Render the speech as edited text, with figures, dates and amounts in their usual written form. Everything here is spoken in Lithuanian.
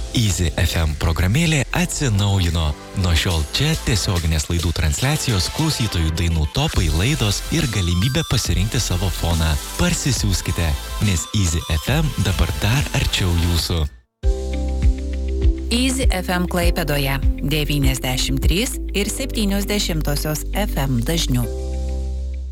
Easy FM programėlė atsinaujino. Nuo šiol čia tiesioginės laidų transliacijos, klausytojų dainų topai, laidos ir galimybė pasirinkti savo foną. Parsisiųskite, nes Easy FM dabar dar arčiau jūsų. Easy FM Klaipėdoje 93 ir 70 FM dažniu.